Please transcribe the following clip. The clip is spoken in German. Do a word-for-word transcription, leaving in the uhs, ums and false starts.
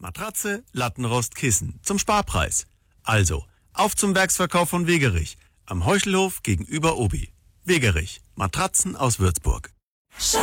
Matratze, Lattenrost, Kissen zum Sparpreis. Also, auf zum Werksverkauf von Wegerich am Heuchelhof gegenüber Obi. Wegerich, Matratzen aus Würzburg. Schau